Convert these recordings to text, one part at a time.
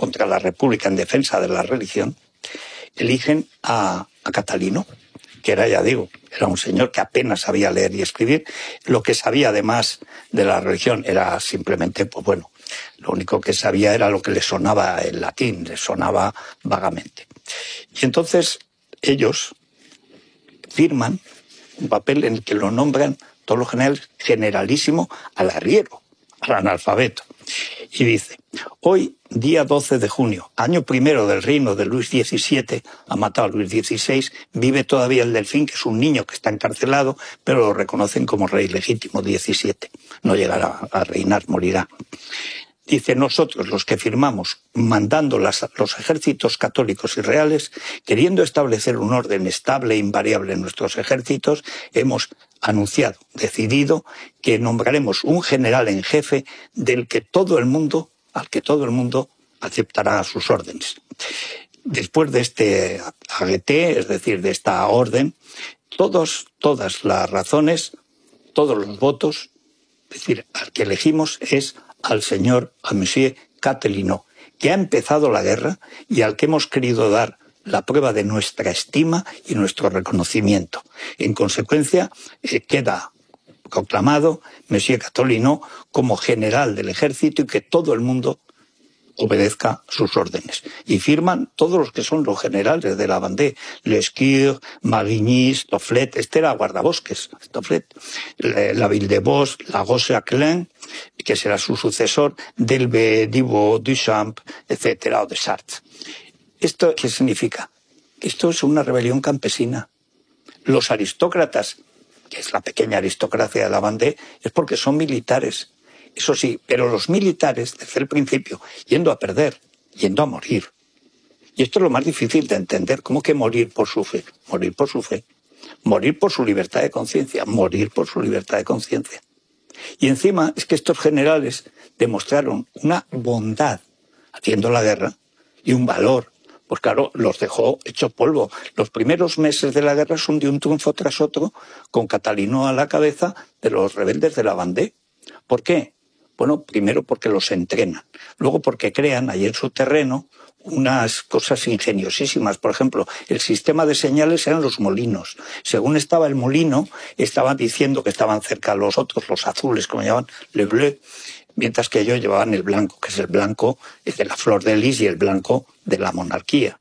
contra la República en defensa de la religión, eligen a Catalino, que era, ya digo, era un señor que apenas sabía leer y escribir. Lo que sabía además de la religión era simplemente, pues bueno, lo único que sabía era lo que le sonaba el latín, le sonaba vagamente. Y entonces ellos firman un papel en el que lo nombran todos los generales generalísimo al arriero, al analfabeto. Y dice: hoy, día 12 de junio, año primero del reino de Luis XVII, ha matado a Luis XVI, vive todavía el Delfín, que es un niño que está encarcelado, pero lo reconocen como rey legítimo, 17. No llegará a reinar, morirá. Dice: nosotros, los que firmamos, mandando los ejércitos católicos y reales, queriendo establecer un orden estable e invariable en nuestros ejércitos, hemos anunciado, decidido, que nombraremos un general en jefe al que todo el mundo aceptará sus órdenes. Después de este agueté, es decir, de esta orden, todas las razones, todos los votos, es decir, al que elegimos es al Monsieur Catelino, que ha empezado la guerra y al que hemos querido dar la prueba de nuestra estima y nuestro reconocimiento. En consecuencia, queda proclamado Monsieur Catelino como general del ejército y que todo el mundo obedezca sus órdenes. Y firman todos los que son los generales de la Vendée: Lescure, Marigny, Stofflet, este era guardabosques, Stofflet, la Villebos, la Roche-Aquelin, que será su sucesor, Delbé, Dibot, Duchamp, etcétera, o de Sarthe. ¿Esto qué significa? Esto es una rebelión campesina. Los aristócratas, que es la pequeña aristocracia de la Vendée, es porque son militares. Eso sí, pero los militares, desde el principio, yendo a perder, yendo a morir. Y esto es lo más difícil de entender. ¿Cómo que morir por su fe? Morir por su fe. Morir por su libertad de conciencia. Morir por su libertad de conciencia. Y encima es que estos generales demostraron una bondad haciendo la guerra y un valor. Pues claro, los dejó hecho polvo. Los primeros meses de la guerra son de un triunfo tras otro, con Catalino a la cabeza de los rebeldes de la Vendée. ¿Por qué? Bueno, primero porque los entrenan, luego porque crean ahí en su terreno unas cosas ingeniosísimas. Por ejemplo, el sistema de señales eran los molinos. Según estaba el molino, estaban diciendo que estaban cerca los otros, los azules, como llaman, le bleu, mientras que ellos llevaban el blanco, que es el blanco de la flor de lis y el blanco de la monarquía.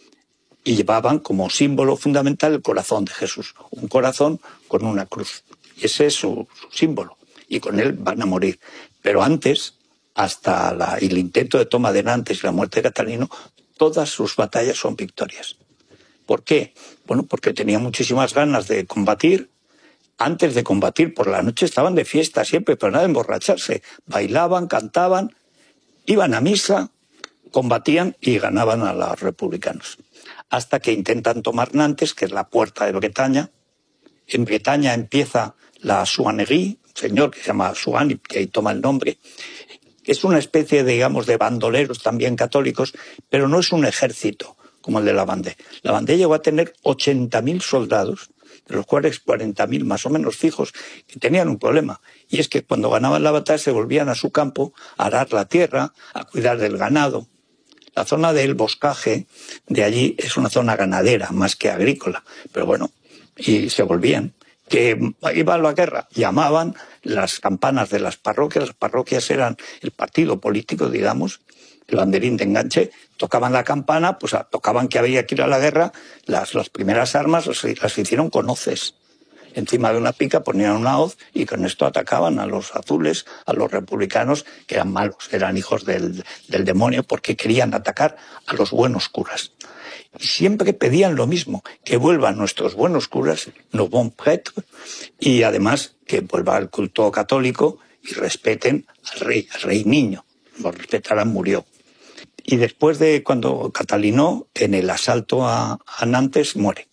Y llevaban como símbolo fundamental el corazón de Jesús, un corazón con una cruz. Y ese es su símbolo. Y con él van a morir. Pero antes, hasta el intento de toma de Nantes y la muerte de Catalino, todas sus batallas son victorias. ¿Por qué? Bueno, porque tenían muchísimas ganas de combatir. Antes de combatir, por la noche estaban de fiesta siempre, pero nada de emborracharse. Bailaban, cantaban, iban a misa, combatían y ganaban a los republicanos. Hasta que intentan tomar Nantes, que es la puerta de Bretaña. En Bretaña empieza la Chouannerie, un señor que se llama Chouan, que ahí toma el nombre. Es una especie, digamos, de bandoleros también católicos, pero no es un ejército como el de la Vendée. La Vendée llegó a tener 80.000 soldados, de los cuales 40.000 más o menos fijos, que tenían un problema. Y es que cuando ganaban la batalla se volvían a su campo a arar la tierra, a cuidar del ganado. La zona del boscaje de allí es una zona ganadera más que agrícola, pero bueno, y se volvían. Que iba a la guerra, llamaban las campanas de las parroquias eran el partido político, digamos, el banderín de enganche, tocaban la campana, pues tocaban que había que ir a la guerra, las primeras armas las hicieron con hoces. Encima de una pica ponían una hoz y con esto atacaban a los azules, a los republicanos, que eran malos, eran hijos del demonio, porque querían atacar a los buenos curas. Y siempre pedían lo mismo, que vuelvan nuestros buenos curas, nos bons prêtres, y además que vuelva el culto católico y respeten al rey niño. Lo respetaran, murió. Y después de cuando Catalino, en el asalto a Nantes, muere.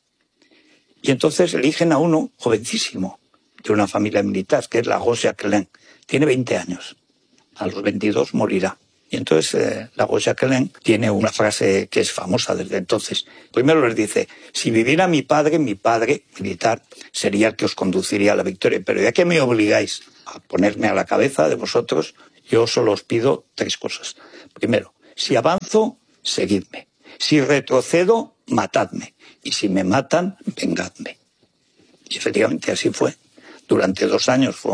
Y entonces eligen a uno jovencísimo, de una familia militar, que es la Roche-Aquelin. Tiene 20 años. A los 22 morirá. Y entonces la Roche-Aquelin tiene una frase que es famosa desde entonces. Primero les dice: si viviera mi padre militar, sería el que os conduciría a la victoria. Pero ya que me obligáis a ponerme a la cabeza de vosotros, yo solo os pido 3 cosas. Primero, Si avanzo, seguidme. Si retrocedo, matadme. Y si me matan, vengadme. Y efectivamente así fue. Durante 2 años fue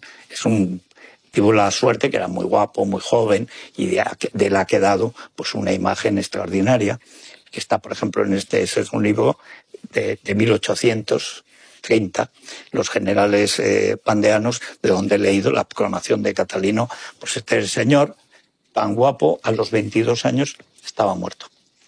tuvo la suerte que era muy guapo, muy joven, y de la que ha dado pues una imagen extraordinaria, que está, por ejemplo, es un libro de 1830, Los generales pandeanos, de donde he leído la proclamación de Catalino. Pues este señor, tan guapo, a los 22 años estaba muerto.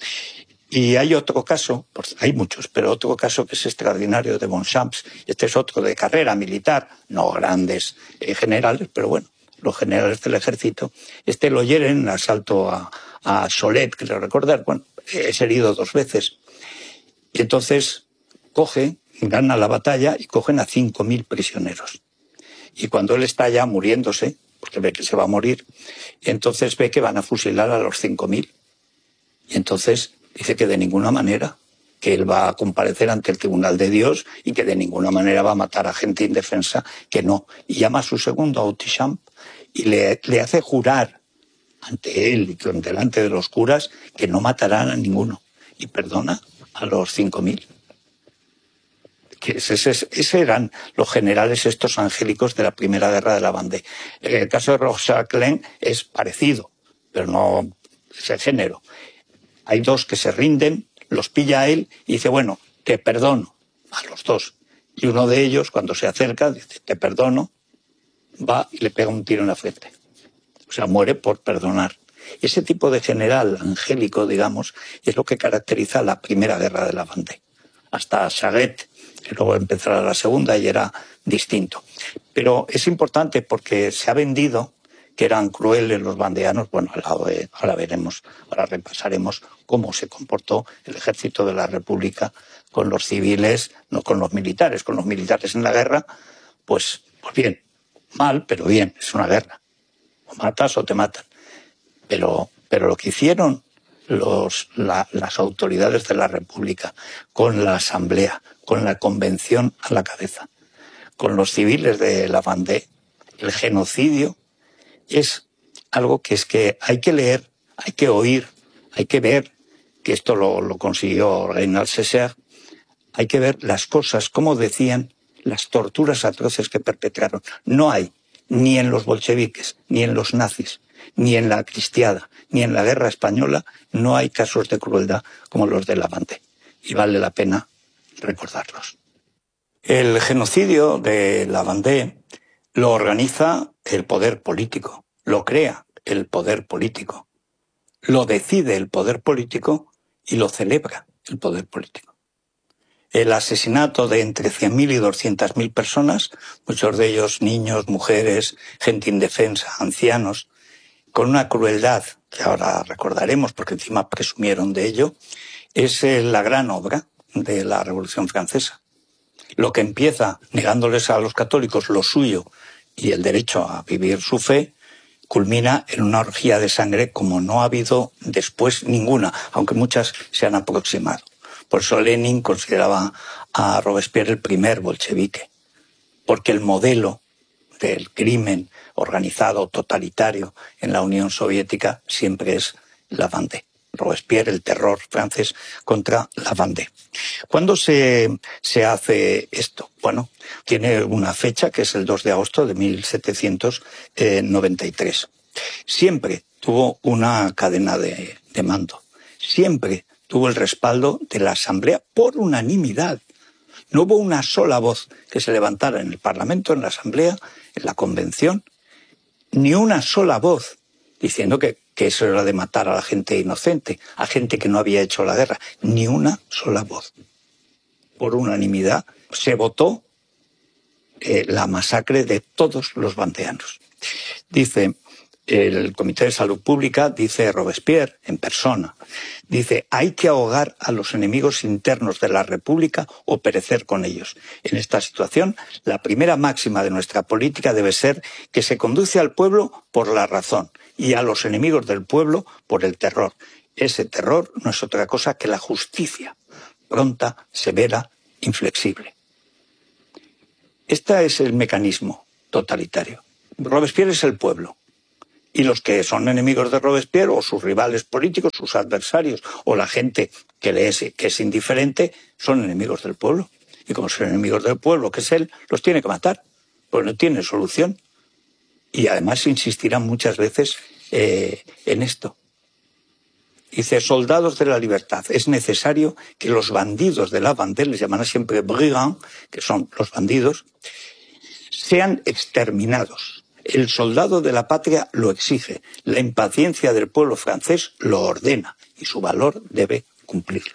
Y hay otro caso, pues hay muchos, pero otro caso que es extraordinario de Bonchamps. Este es otro de carrera militar, no grandes generales, pero bueno, los generales del ejército. Este lo hieren en asalto a Cholet, creo recordar. Bueno, es herido 2 veces. Y entonces gana la batalla y cogen a 5.000 prisioneros. Y cuando él está ya muriéndose, porque ve que se va a morir, entonces ve que van a fusilar a los 5.000. Y entonces dice que de ninguna manera, que él va a comparecer ante el tribunal de Dios y que de ninguna manera va a matar a gente indefensa, que no. Y llama a su segundo, a Autichamp, y le hace jurar ante él y delante de los curas que no matarán a ninguno. Y perdona a los 5.000. Que ese eran los generales estos angélicos de la Primera Guerra de la Vendée. El caso de Rochambeau es parecido, pero no es el género. Hay 2 que se rinden, los pilla a él y dice, bueno, te perdono a los 2. Y uno de ellos, cuando se acerca, dice, te perdono, va y le pega un tiro en la frente. O sea, muere por perdonar. Ese tipo de general angélico, digamos, es lo que caracteriza la Primera Guerra de la Vendée. Hasta Saget, que luego empezará la segunda y era distinto. Pero es importante porque se ha vendido que eran crueles los vandeanos. Bueno, ahora veremos, ahora repasaremos cómo se comportó el ejército de la República con los civiles, no con los militares. Con los militares en la guerra, pues bien, mal, pero bien, es una guerra. O matas o te matan. Pero lo que hicieron las autoridades de la República, con la Asamblea, con la Convención a la cabeza, con los civiles de la Vendée, el genocidio, es algo que hay que leer, hay que oír, hay que ver, que esto lo consiguió Reynald Césaire, hay que ver las cosas, como decían, las torturas atroces que perpetraron. No hay, ni en los bolcheviques, ni en los nazis, ni en la cristiada, ni en la guerra española, no hay casos de crueldad como los de la Vendée. Y vale la pena recordarlos. El genocidio de la Vendée lo organiza el poder político, lo crea el poder político, lo decide el poder político y lo celebra el poder político. El asesinato de entre 100.000 y 200.000 personas, muchos de ellos niños, mujeres, gente indefensa, ancianos, con una crueldad que ahora recordaremos porque encima presumieron de ello, es la gran obra de la Revolución Francesa. Lo que empieza negándoles a los católicos lo suyo y el derecho a vivir su fe, culmina en una orgía de sangre como no ha habido después ninguna, aunque muchas se han aproximado. Por eso Lenin consideraba a Robespierre el primer bolchevique, porque el modelo del crimen organizado, totalitario en la Unión Soviética siempre es la Vendée. Robespierre, el terror francés contra la Vendée. ¿Cuándo se hace esto? Bueno, tiene una fecha que es el 2 de agosto de 1793. Siempre tuvo una cadena de mando. Siempre tuvo el respaldo de la Asamblea por unanimidad. No hubo una sola voz que se levantara en el Parlamento, en la Asamblea, en la Convención, ni una sola voz diciendo que eso era de matar a la gente inocente, a gente que no había hecho la guerra. Ni una sola voz. Por unanimidad se votó la masacre de todos los vandeanos. Dice el Comité de Salud Pública, dice Robespierre en persona, dice, hay que ahogar a los enemigos internos de la República o perecer con ellos. En esta situación, la primera máxima de nuestra política debe ser que se conduce al pueblo por la razón y a los enemigos del pueblo por el terror. Ese terror no es otra cosa que la justicia, pronta, severa, inflexible. Este es el mecanismo totalitario. Robespierre es el pueblo. Y los que son enemigos de Robespierre, o sus rivales políticos, sus adversarios, o la gente que es indiferente, son enemigos del pueblo. Y como son enemigos del pueblo, que es él, los tiene que matar, pues no tiene solución. Y además insistirán muchas veces en esto. Dice, soldados de la libertad, es necesario que los bandidos de la Vendée, les llaman siempre brigands, que son los bandidos, sean exterminados. El soldado de la patria lo exige, la impaciencia del pueblo francés lo ordena y su valor debe cumplirlo.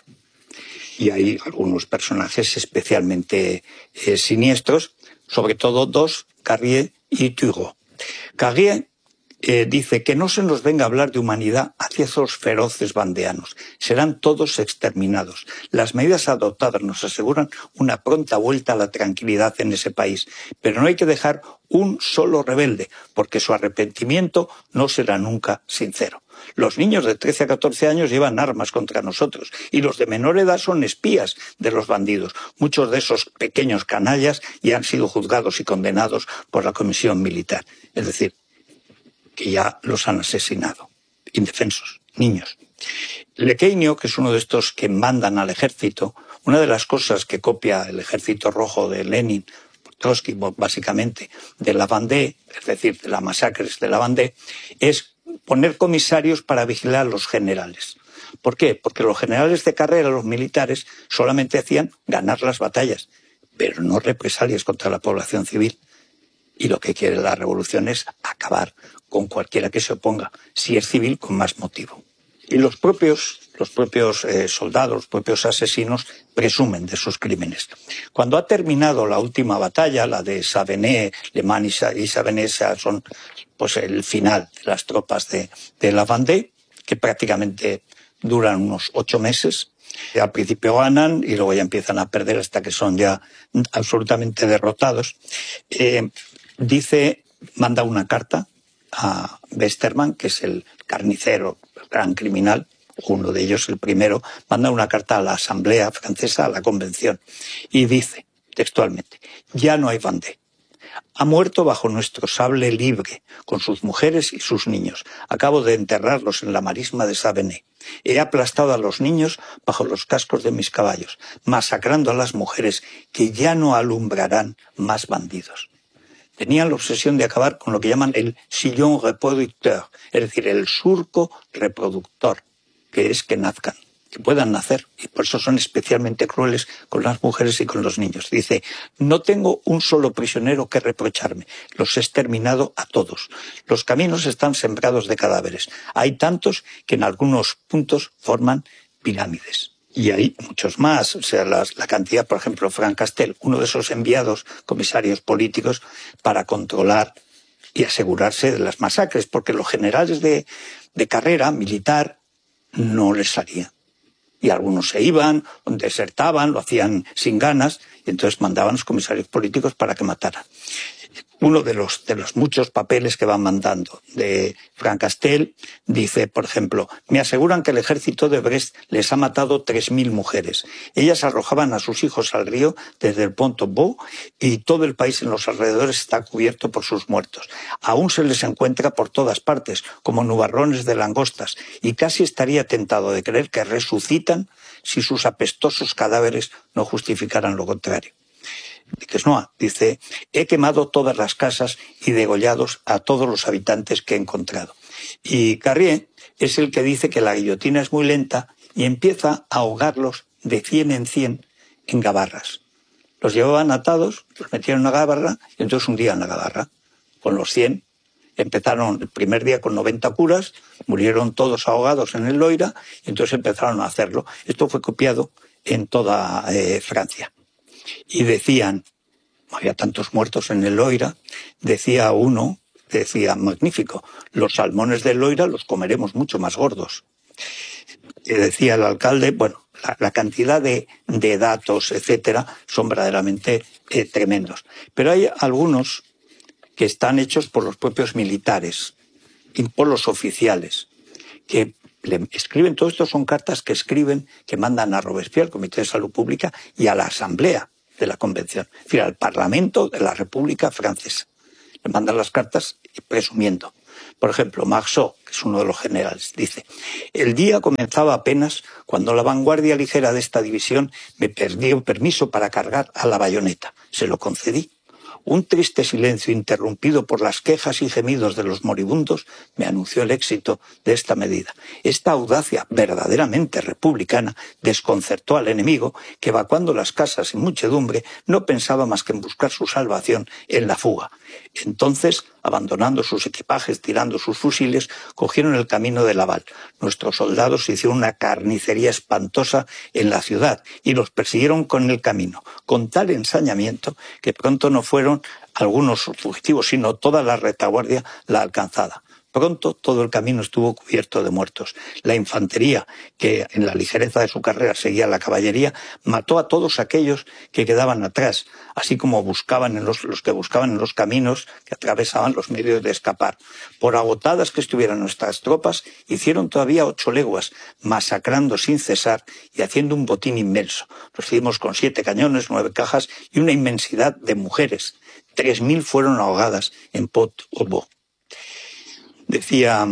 Y hay algunos personajes especialmente siniestros, sobre todo dos, Carrier y Turgot. Carrier dice que no se nos venga a hablar de humanidad hacia esos feroces vandeanos. Serán todos exterminados. Las medidas adoptadas nos aseguran una pronta vuelta a la tranquilidad en ese país. Pero no hay que dejar un solo rebelde, porque su arrepentimiento no será nunca sincero. Los niños de 13 a 14 años llevan armas contra nosotros y los de menor edad son espías de los bandidos. Muchos de esos pequeños canallas ya han sido juzgados y condenados por la comisión militar. Es decir, que ya los han asesinado. Indefensos, niños. Lequeño, que es uno de estos que mandan al ejército, una de las cosas que copia el ejército rojo de Lenin, Trotsky básicamente, de la Vendée, es decir, de las masacres de la Vendée, es poner comisarios para vigilar a los generales. ¿Por qué? Porque los generales de carrera, los militares, solamente hacían ganar las batallas, pero no represalias contra la población civil. Y lo que quiere la revolución es acabar con cualquiera que se oponga, si es civil, con más motivo. Y los propios soldados, los propios asesinos, presumen de sus crímenes. Cuando ha terminado la última batalla, la de Savenay, Le Mans y Savenay, son pues el final de las tropas de la Vendée, que prácticamente duran unos 8 meses. Al principio ganan y luego ya empiezan a perder hasta que son ya absolutamente derrotados. Manda una carta a Westermann, que es el carnicero, el gran criminal, uno de ellos, el primero, manda una carta a la Asamblea Francesa, a la Convención, y dice textualmente: ya no hay Vendée. Ha muerto bajo nuestro sable libre, con sus mujeres y sus niños. Acabo de enterrarlos en la marisma de Savenay. He aplastado a los niños bajo los cascos de mis caballos, masacrando a las mujeres, que ya no alumbrarán más bandidos. Tenían la obsesión de acabar con lo que llaman el sillon reproducteur, es decir, el surco reproductor, que es que nazcan, que puedan nacer, y por eso son especialmente crueles con las mujeres y con los niños. Dice, no tengo un solo prisionero que reprocharme, los he exterminado a todos. Los caminos están sembrados de cadáveres. Hay tantos que en algunos puntos forman pirámides. Y hay muchos más, o sea, la cantidad, por ejemplo, Frank Castel, uno de esos enviados comisarios políticos para controlar y asegurarse de las masacres, porque los generales de carrera militar no les salía. Y algunos se iban, desertaban, lo hacían sin ganas, y entonces mandaban a los comisarios políticos para que mataran. Uno de los muchos papeles que van mandando de Frank Castel dice, por ejemplo, me aseguran que el ejército de Brest les ha matado 3.000 mujeres. Ellas arrojaban a sus hijos al río desde el Pont-au-Veau y todo el país en los alrededores está cubierto por sus muertos. Aún se les encuentra por todas partes, como nubarrones de langostas, y casi estaría tentado de creer que resucitan si sus apestosos cadáveres no justificaran lo contrario. Quesnoy dice, he quemado todas las casas y degollados a todos los habitantes que he encontrado. Y Carrier es el que dice que la guillotina es muy lenta y empieza a ahogarlos de 100 en 100 en gabarras. Los llevaban atados, los metían en una gabarra y entonces hundían la gabarra. Con los 100 empezaron el primer día con 90 curas, murieron todos ahogados en el Loira y entonces empezaron a hacerlo. Esto fue copiado en toda Francia. Y decían, había tantos muertos en el Loira, decía uno, magnífico, los salmones del Loira los comeremos mucho más gordos. Y decía el alcalde, bueno, la cantidad de datos, etcétera, son verdaderamente tremendos. Pero hay algunos que están hechos por los propios militares y por los oficiales, que le escriben, todo esto son cartas que escriben, que mandan a Robespierre, al Comité de Salud Pública, y a la Asamblea de la Convención, es decir, al Parlamento de la República Francesa. Le mandan las cartas presumiendo. Por ejemplo, Marceau, que es uno de los generales, dice: el día comenzaba apenas cuando la vanguardia ligera de esta división me pidió permiso para cargar a la bayoneta. Se lo concedí. Un triste silencio interrumpido por las quejas y gemidos de los moribundos me anunció el éxito de esta medida. Esta audacia verdaderamente republicana desconcertó al enemigo, que evacuando las casas en muchedumbre no pensaba más que en buscar su salvación en la fuga. Entonces, abandonando sus equipajes, tirando sus fusiles, cogieron el camino de Laval. Nuestros soldados hicieron una carnicería espantosa en la ciudad y los persiguieron con el camino, con tal ensañamiento que pronto no fueron algunos fugitivos, sino toda la retaguardia la alcanzada. Pronto todo el camino estuvo cubierto de muertos. La infantería, que en la ligereza de su carrera seguía a la caballería, mató a todos aquellos que quedaban atrás, así como buscaban los que buscaban en los caminos que atravesaban los medios de escapar. Por agotadas que estuvieran nuestras tropas, hicieron todavía 8 leguas, masacrando sin cesar y haciendo un botín inmenso. Recibimos con 7 cañones, 9 cajas y una inmensidad de mujeres. 3000 fueron ahogadas en Pot-au-Vent. Decía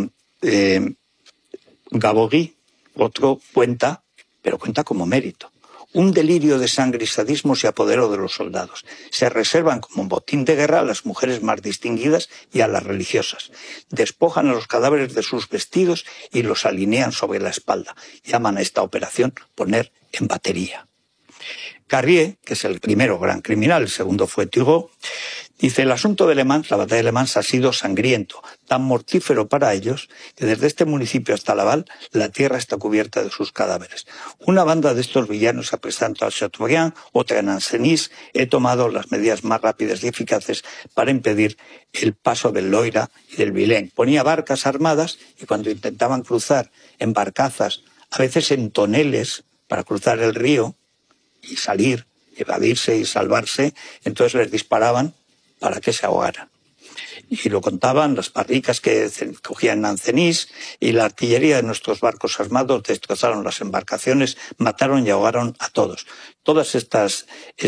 Gabory, otro, cuenta, pero cuenta como mérito. Un delirio de sangre y sadismo se apoderó de los soldados. Se reservan como botín de guerra a las mujeres más distinguidas y a las religiosas. Despojan a los cadáveres de sus vestidos y los alinean sobre la espalda. Llaman a esta operación poner en batería. Carrier, que es el primero gran criminal, el segundo fue Turgot, dice: el asunto de Le Mans, la batalla de Le Mans, ha sido sangriento, tan mortífero para ellos, que desde este municipio hasta Laval la tierra está cubierta de sus cadáveres. Una banda de estos villanos se presentó a Chateaubriand, otra en Ancenis. He tomado las medidas más rápidas y eficaces para impedir el paso del Loira y del Vilaine. Ponía barcas armadas y cuando intentaban cruzar en barcazas, a veces en toneles, para cruzar el río y salir, evadirse y salvarse, entonces les disparaban para que se ahogaran. Y lo contaban las barricas que cogían en Ancenis, y la artillería de nuestros barcos armados destrozaron las embarcaciones, mataron y ahogaron a todos. Todas estas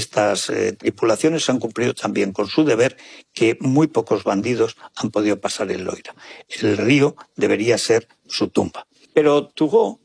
tripulaciones han cumplido también con su deber, que muy pocos bandidos han podido pasar el Loira. El río debería ser su tumba. Pero Turgot,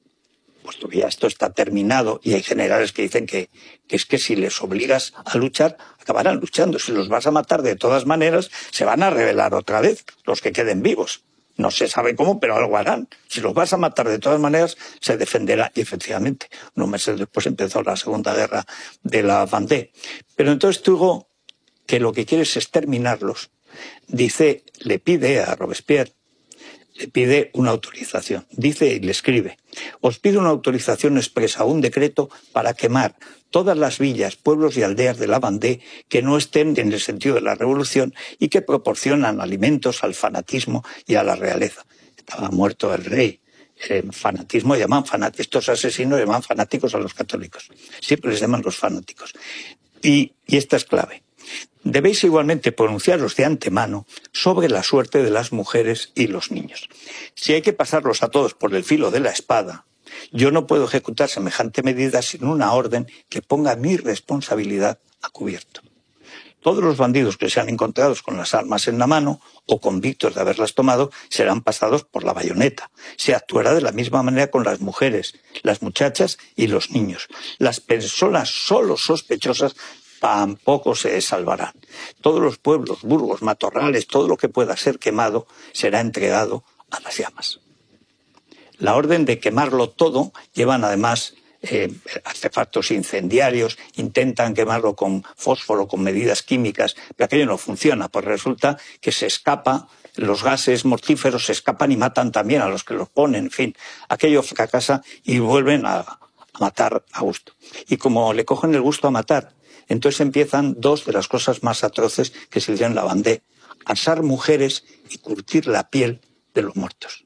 puesto que ya esto está terminado, y hay generales que dicen que es que si les obligas a luchar, acabarán luchando. Si los vas a matar de todas maneras, se van a rebelar otra vez, los que queden vivos. No se sabe cómo, pero algo harán. Si los vas a matar de todas maneras, se defenderá. Y efectivamente, unos meses después empezó la Segunda Guerra de la Vendée. Pero entonces Turgot, que lo que quiere es exterminarlos, dice, le pide a Robespierre, le pide una autorización. Dice y le escribe: os pido una autorización expresa, un decreto para quemar todas las villas, pueblos y aldeas de la Vendée que no estén en el sentido de la revolución y que proporcionan alimentos al fanatismo y a la realeza. Estaba muerto el rey. El fanatismo, estos asesinos llaman fanáticos a los católicos. Siempre les llaman los fanáticos. Y esta es clave. Debéis igualmente pronunciaros de antemano sobre la suerte de las mujeres y los niños. Si hay que pasarlos a todos por el filo de la espada, yo no puedo ejecutar semejante medida sin una orden que ponga mi responsabilidad a cubierto. Todos los bandidos que sean encontrados con las armas en la mano o convictos de haberlas tomado serán pasados por la bayoneta. Se actuará de la misma manera con las mujeres, las muchachas y los niños. Las personas solo sospechosas tampoco se salvarán. Todos los pueblos, burgos, matorrales, todo lo que pueda ser quemado será entregado a las llamas. La orden de quemarlo todo llevan además artefactos incendiarios, intentan quemarlo con fósforo, con medidas químicas, pero aquello no funciona, pues resulta que se escapa, los gases mortíferos se escapan y matan también a los que los ponen, en fin, aquello fracasa y vuelven a matar a gusto. Y como le cogen el gusto a matar, entonces empiezan dos de las cosas más atroces que se hicieron en la Vendée: asar mujeres y curtir la piel de los muertos.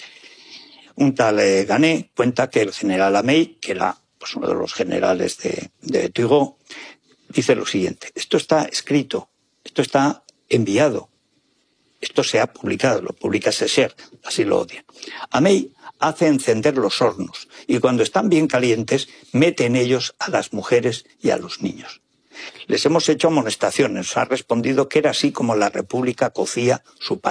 Un tal Ganet cuenta que el general Amey, que era pues, uno de los generales de Turgot, dice lo siguiente: esto está escrito, esto está enviado, esto se ha publicado, lo publica Sécher, así lo odia. Amey hace encender los hornos y cuando están bien calientes mete en ellos a las mujeres y a los niños. Les hemos hecho amonestaciones, nos ha respondido que era así como la República cocía su pan.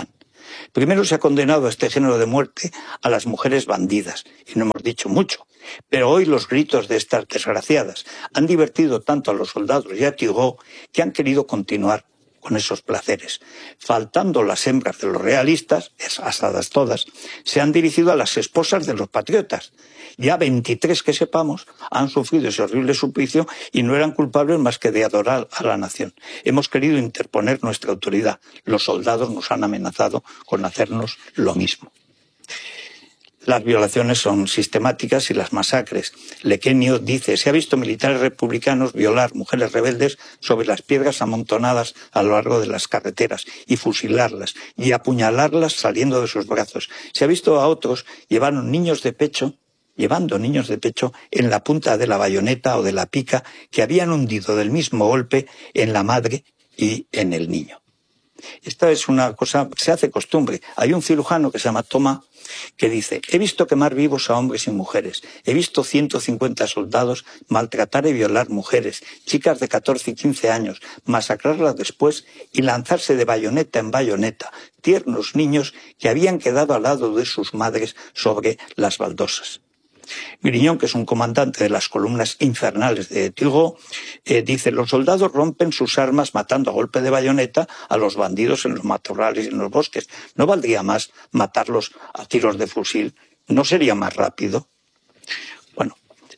Primero se ha condenado a este género de muerte a las mujeres bandidas, y no hemos dicho mucho. Pero hoy los gritos de estas desgraciadas han divertido tanto a los soldados y a Turgot que han querido continuar con esos placeres. Faltando las hembras de los realistas, asadas todas, se han dirigido a las esposas de los patriotas. Ya 23 que sepamos han sufrido ese horrible suplicio y no eran culpables más que de adorar a la nación. Hemos querido interponer nuestra autoridad. Los soldados nos han amenazado con hacernos lo mismo. Las violaciones son sistemáticas y las masacres. Lequenio dice, se ha visto militares republicanos violar mujeres rebeldes sobre las piedras amontonadas a lo largo de las carreteras y fusilarlas y apuñalarlas saliendo de sus brazos. Se ha visto a otros llevando niños de pecho en la punta de la bayoneta o de la pica que habían hundido del mismo golpe en la madre y en el niño. Esta es una cosa que se hace costumbre. Hay un cirujano que se llama Thomas que dice, he visto quemar vivos a hombres y mujeres, he visto 150 soldados maltratar y violar mujeres, chicas de 14 y 15 años, masacrarlas después y lanzarse de bayoneta en bayoneta, tiernos niños que habían quedado al lado de sus madres sobre las baldosas. Grignon, que es un comandante de las columnas infernales de Turgot, dice, los soldados rompen sus armas matando a golpe de bayoneta a los bandidos en los matorrales y en los bosques. ¿No valdría más matarlos a tiros de fusil? ¿No sería más rápido? Bueno,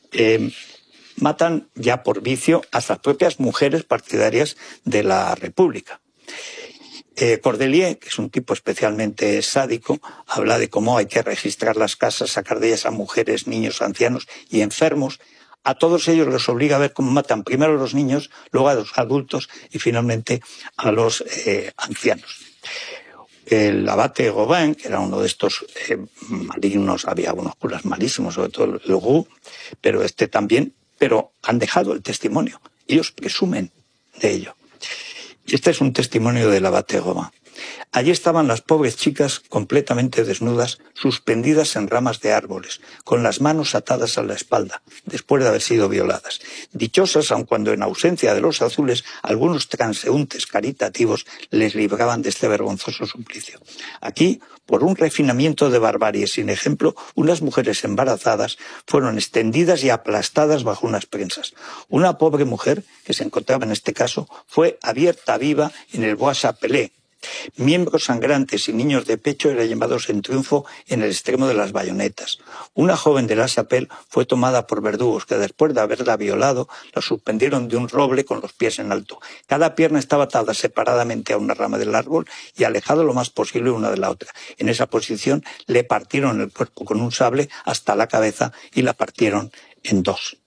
matan ya por vicio a las propias mujeres partidarias de la República. Cordelier, que es un tipo especialmente sádico, habla de cómo hay que registrar las casas, sacar de ellas a mujeres, niños, ancianos y enfermos. A todos ellos les obliga a ver cómo matan primero a los niños, luego a los adultos y finalmente a los ancianos. El abate Gauvin, que era uno de estos malignos, había unos curas malísimos, sobre todo el Roux, pero este también, pero han dejado el testimonio. Ellos presumen de ello. Y este es un testimonio del abate Gauvin. Allí estaban las pobres chicas completamente desnudas, suspendidas en ramas de árboles, con las manos atadas a la espalda, después de haber sido violadas. Dichosas, aun cuando en ausencia de los azules, algunos transeúntes caritativos les libraban de este vergonzoso suplicio. Aquí, por un refinamiento de barbarie sin ejemplo, unas mujeres embarazadas fueron extendidas y aplastadas bajo unas prensas. Una pobre mujer, que se encontraba en este caso, fue abierta viva en el Bois Chapelé. Miembros sangrantes y niños de pecho eran llevados en triunfo en el extremo de las bayonetas. Una joven de la Chapelle fue tomada por verdugos que después de haberla violado la suspendieron de un roble con los pies en alto. Cada pierna estaba atada separadamente a una rama del árbol y alejado lo más posible una de la otra. En esa posición le partieron el cuerpo con un sable hasta la cabeza y la partieron en dos.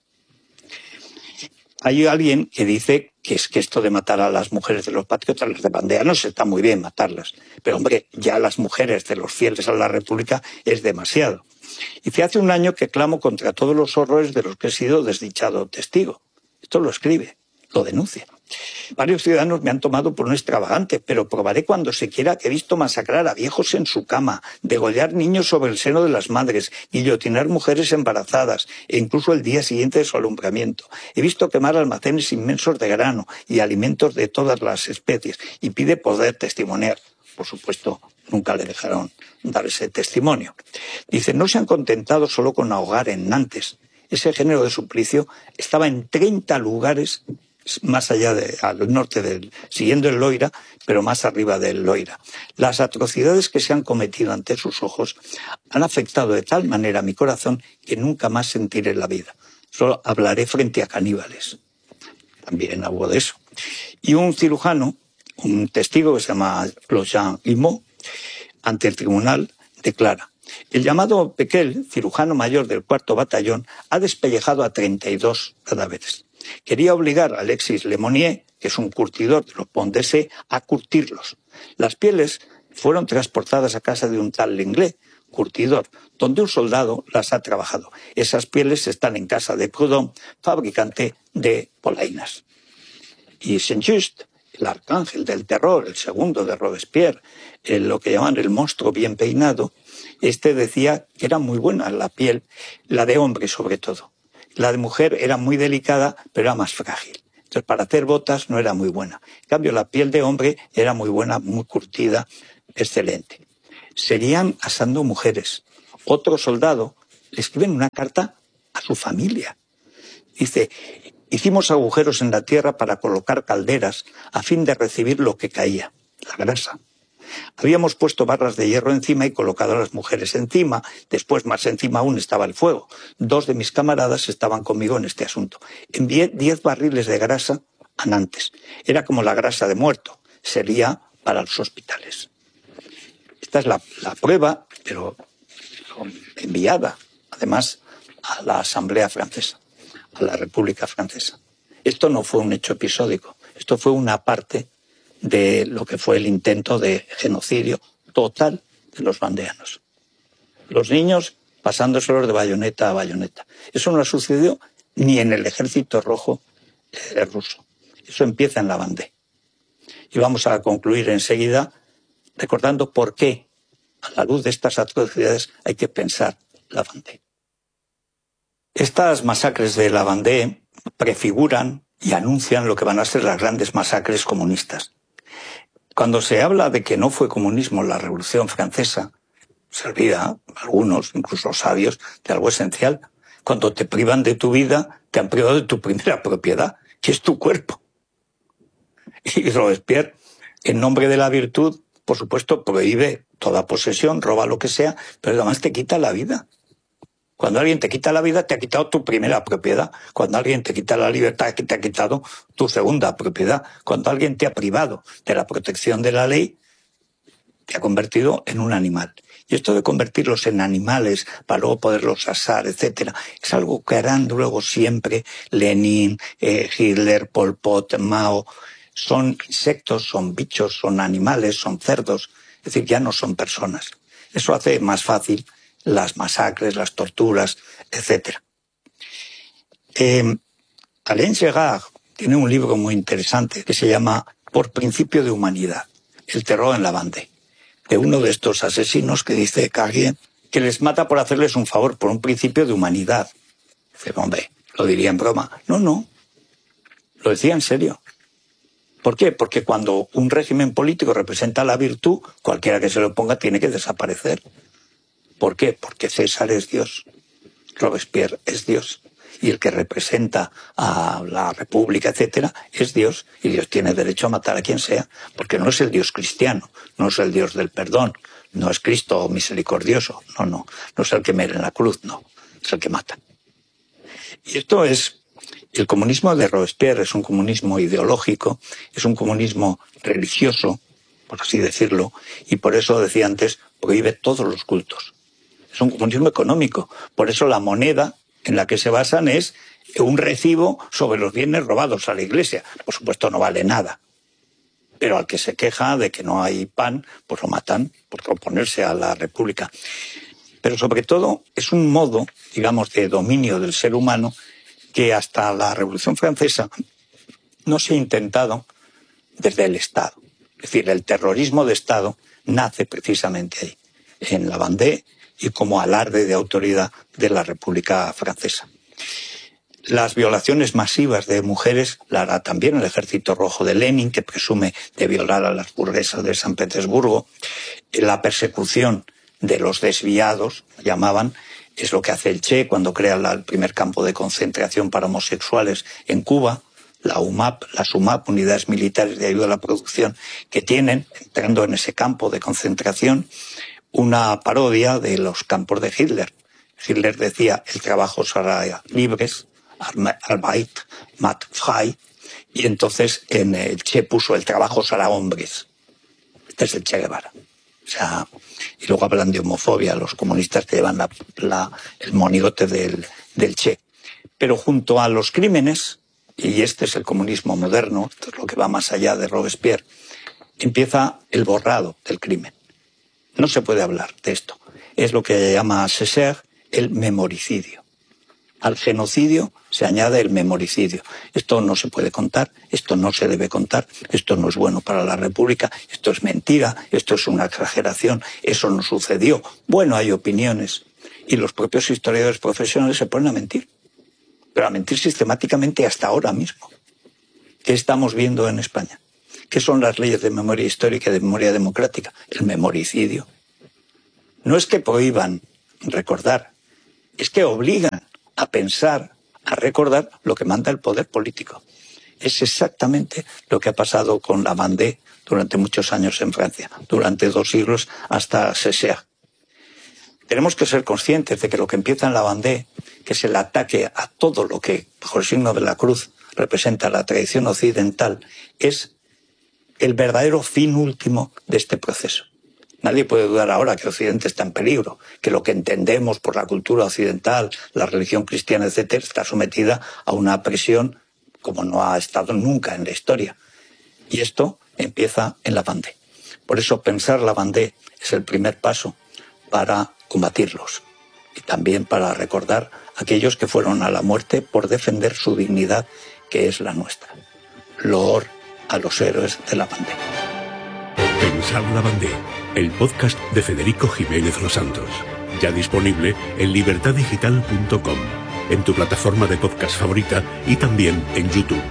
Hay alguien que dice que es que esto de matar a las mujeres de los patriotas, las de bandeanos, está muy bien matarlas. Pero, hombre, ya las mujeres de los fieles a la República es demasiado. Y hace un año que clamo contra todos los horrores de los que he sido desdichado testigo. Esto lo escribe, lo denuncia. Varios ciudadanos me han tomado por un extravagante, pero probaré cuando se quiera que he visto masacrar a viejos en su cama, degollar niños sobre el seno de las madres, guillotinar mujeres embarazadas, e incluso el día siguiente de su alumbramiento. He visto quemar almacenes inmensos de grano y alimentos de todas las especies, y pide poder testimoniar. Por supuesto, nunca le dejaron dar ese testimonio. Dice, no se han contentado solo con ahogar en Nantes. Ese género de suplicio estaba en 30 lugares más allá al norte siguiendo el Loira, pero más arriba del Loira. Las atrocidades que se han cometido ante sus ojos han afectado de tal manera mi corazón que nunca más sentiré la vida. Solo hablaré frente a caníbales. También habló de eso. Y un cirujano, un testigo que se llama Jean Imot, ante el tribunal, declara: el llamado Pequel, cirujano mayor del 4º batallón, ha despellejado a 32 cadáveres. Quería obligar a Alexis Lemonnier, que es un curtidor de los Pont de C, a curtirlos. Las pieles fueron transportadas a casa de un tal Lenglet, curtidor, donde un soldado las ha trabajado. Esas pieles están en casa de Proudhon, fabricante de polainas. Y Saint-Just, el arcángel del terror, el segundo de Robespierre, lo que llaman el monstruo bien peinado, este decía que era muy buena la piel, la de hombre sobre todo. La de mujer era muy delicada, pero era más frágil. Entonces, para hacer botas no era muy buena. En cambio, la piel de hombre era muy buena, muy curtida, excelente. seguían asando mujeres. Otro soldado le escribe una carta a su familia. Dice: hicimos agujeros en la tierra para colocar calderas a fin de recibir lo que caía, la grasa. Habíamos puesto barras de hierro encima y colocado a las mujeres encima. Después, más encima aún, estaba el fuego. 2 de mis camaradas estaban conmigo en este asunto. Envié 10 barriles de grasa a Nantes. Era como la grasa de muerto. Sería para los hospitales. Esta es la prueba, pero enviada, además, a la Asamblea Francesa, a la República Francesa. Esto no fue un hecho episódico. Esto fue una parte de lo que fue el intento de genocidio total de los vandeanos. Los niños pasándoselos de bayoneta a bayoneta. Eso no sucedió ni en el Ejército Rojo ruso. Eso empieza en la Vendée. Y vamos a concluir enseguida recordando por qué, a la luz de estas atrocidades, hay que pensar la Vendée. Estas masacres de la Vendée prefiguran y anuncian lo que van a ser las grandes masacres comunistas. Cuando se habla de que no fue comunismo la Revolución Francesa, se olvida, algunos, incluso sabios, de algo esencial. Cuando te privan de tu vida, te han privado de tu primera propiedad, que es tu cuerpo. Y Robespierre, en nombre de la virtud, por supuesto, prohíbe toda posesión, roba lo que sea, pero además te quita la vida. Cuando alguien te quita la vida, te ha quitado tu primera propiedad. Cuando alguien te quita la libertad, te ha quitado tu segunda propiedad. Cuando alguien te ha privado de la protección de la ley, te ha convertido en un animal. Y esto de convertirlos en animales para luego poderlos asar, etcétera, es algo que harán luego siempre Lenin, Hitler, Pol Pot, Mao. Son insectos, son bichos, son animales, son cerdos. Es decir, ya no son personas. Eso hace más fácil las masacres, las torturas, etcétera. Alain Gerard tiene un libro muy interesante que se llama Por principio de humanidad, el terror en la Vendée, de uno de estos asesinos que dice Carrier que les mata por hacerles un favor, por un principio de humanidad. Dice, hombre, lo diría en broma. No, lo decía en serio. ¿Por qué? Porque cuando un régimen político representa la virtud, cualquiera que se lo ponga tiene que desaparecer. ¿Por qué? Porque César es Dios, Robespierre es Dios, y el que representa a la República, etcétera, es Dios, y Dios tiene derecho a matar a quien sea, porque no es el Dios cristiano, no es el Dios del perdón, no es Cristo misericordioso, no es el que muere en la cruz, no, es el que mata. Y esto es, el comunismo de Robespierre es un comunismo ideológico, es un comunismo religioso, por así decirlo, y por eso, decía antes, prohíbe todos los cultos. Es un comunismo económico. Por eso la moneda en la que se basan es un recibo sobre los bienes robados a la Iglesia. Por supuesto no vale nada. Pero al que se queja de que no hay pan, pues lo matan por oponerse a la República. Pero sobre todo es un modo, digamos, de dominio del ser humano que hasta la Revolución Francesa no se ha intentado desde el Estado. Es decir, el terrorismo de Estado nace precisamente ahí, en la Vendée, y como alarde de autoridad de la República Francesa. Las violaciones masivas de mujeres la hará también el Ejército Rojo de Lenin, que presume de violar a las burguesas de San Petersburgo. La persecución de los desviados, llamaban, es lo que hace el Che cuando crea el primer campo de concentración para homosexuales en Cuba. La UMAP, las UMAP, Unidades Militares de Ayuda a la Producción, que tienen, entrando en ese campo de concentración, una parodia de los campos de Hitler. Hitler decía, el trabajo será libres, Arbeit macht frei, y entonces en el Che puso, el trabajo será hombres. Este es el Che Guevara. O sea, y luego hablan de homofobia, los comunistas que llevan el monigote del Che. Pero junto a los crímenes, y este es el comunismo moderno, esto es lo que va más allá de Robespierre, empieza el borrado del crimen. No se puede hablar de esto. Es lo que llama Césaire el memoricidio. Al genocidio se añade el memoricidio. Esto no se puede contar, esto no se debe contar, esto no es bueno para la República, esto es mentira, esto es una exageración, eso no sucedió. Bueno, hay opiniones. Y los propios historiadores profesionales se ponen a mentir. Pero a mentir sistemáticamente hasta ahora mismo. ¿Qué estamos viendo en España? ¿Qué son las leyes de memoria histórica y de memoria democrática? El memoricidio. no es que prohíban recordar, es que obligan a pensar, a recordar lo que manda el poder político. Es exactamente lo que ha pasado con la Vendée durante muchos años en Francia, durante 2 siglos hasta Césaire. Tenemos que ser conscientes de que lo que empieza en la Vendée, que es el ataque a todo lo que, bajo el signo de la cruz, representa la tradición occidental, es el verdadero fin último de este proceso. Nadie puede dudar ahora que Occidente está en peligro, que lo que entendemos por la cultura occidental, la religión cristiana, etc., está sometida a una presión como no ha estado nunca en la historia. Y esto empieza en la Vendée. Por eso pensar la Vendée es el primer paso para combatirlos y también para recordar a aquellos que fueron a la muerte por defender su dignidad, que es la nuestra. Loor a los héroes de la Vendée. Pensar la Vendée, el podcast de Federico Jiménez Los Santos. Ya disponible en libertaddigital.com, en tu plataforma de podcast favorita y también en YouTube.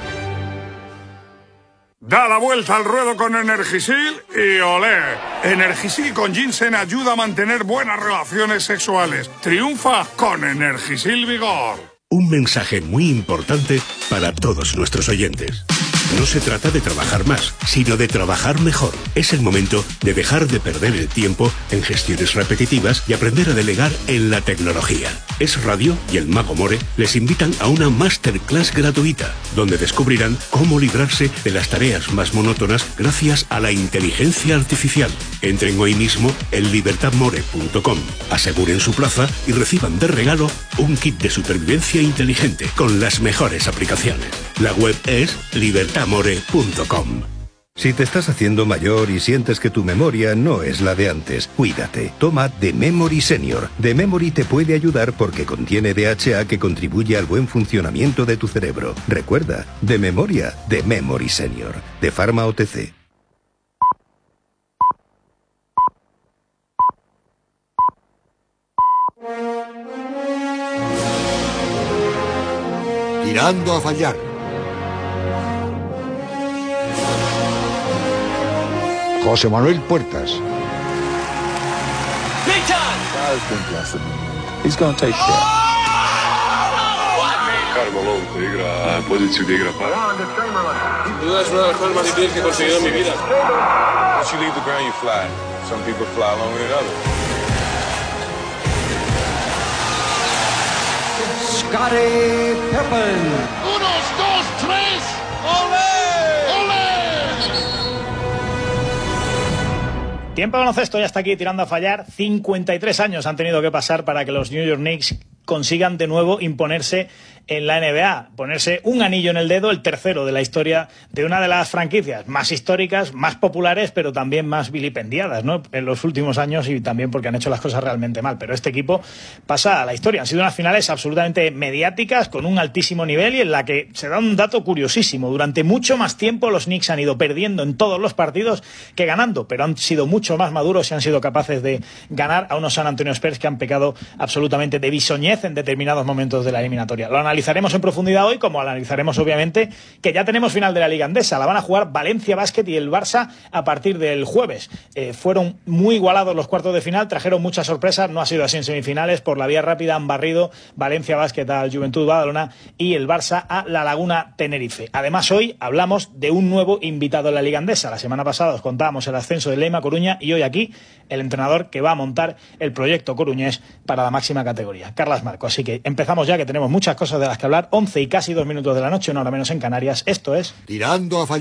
Da la vuelta al ruedo con Energisil y olé. Energisil con ginseng ayuda a mantener buenas relaciones sexuales. Triunfa con Energisil Vigor. Un mensaje muy importante para todos nuestros oyentes. No se trata de trabajar más, sino de trabajar mejor. Es el momento de dejar de perder el tiempo en gestiones repetitivas y aprender a delegar en la tecnología. Es Radio y el Mago More les invitan a una masterclass gratuita, donde descubrirán cómo librarse de las tareas más monótonas gracias a la inteligencia artificial. Entren hoy mismo en libertadmore.com, aseguren su plaza y reciban de regalo un kit de supervivencia inteligente con las mejores aplicaciones. La web es libertadmore.com. Si te estás haciendo mayor y sientes que tu memoria no es la de antes, cuídate. Toma The Memory Senior. The Memory te puede ayudar porque contiene DHA que contribuye al buen funcionamiento de tu cerebro. Recuerda, de memoria, The Memory Senior. De Pharma OTC. Tirando a fallar. José Manuel Puertas. He's going to take care. Carmelo te igra poziciju da igra para. Duda es una de las cosas más difíciles que he conseguido en mi vida. Once you leave the ground, you fly. Some people fly longer than others. Scottie Pippen. 1, 2, 3. ¡Olé! Tiempo de baloncesto ya está aquí tirando a fallar. 53 años han tenido que pasar para que los New York Knicks consigan de nuevo imponerse en la NBA, ponerse un anillo en el dedo, el tercero de la historia de una de las franquicias más históricas, más populares, pero también más vilipendiadas, ¿no?, en los últimos años, y también porque han hecho las cosas realmente mal. Pero este equipo pasa a la historia. Han sido unas finales absolutamente mediáticas, con un altísimo nivel, y en la que se da un dato curiosísimo. Durante mucho más tiempo los Knicks han ido perdiendo en todos los partidos que ganando, pero han sido mucho más maduros y han sido capaces de ganar a unos San Antonio Spurs que han pecado absolutamente de bisoñez en determinados momentos de la eliminatoria. Lo analizaremos en profundidad hoy, como analizaremos obviamente que ya tenemos final de la Liga Endesa. La van a jugar Valencia Basket y el Barça a partir del jueves. Fueron muy igualados los cuartos de final, trajeron muchas sorpresas. No ha sido así en semifinales. Por la vía rápida han barrido Valencia Basket al Juventud Badalona y el Barça a La Laguna Tenerife. Además, hoy hablamos de un nuevo invitado en la Liga Endesa. La semana pasada os contábamos el ascenso de Leima Coruña, y hoy aquí el entrenador que va a montar el proyecto coruñés para la máxima categoría, Carlas Marco. Así que empezamos ya, que tenemos muchas cosas de las que hablar. 11 y casi 2 minutos de la noche, una hora menos en Canarias. Esto es Tirando a fallar.